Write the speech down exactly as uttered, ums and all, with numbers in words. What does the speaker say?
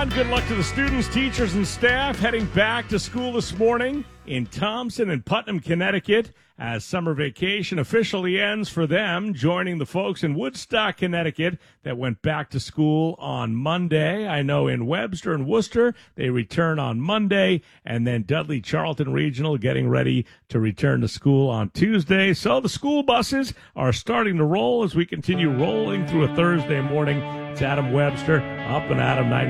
on. Good luck to the students, teachers, and staff heading back to school this morning in Thompson and Putnam, Connecticut, as summer vacation officially ends for them, joining the folks in Woodstock, Connecticut, that went back to school on Monday. I know in Webster and Worcester, they return on Monday, and then Dudley Charlton Regional getting ready to return to school on Tuesday. So the school buses are starting to roll as we continue rolling through a Thursday morning. It's Adam Webster, up and Adam ninety.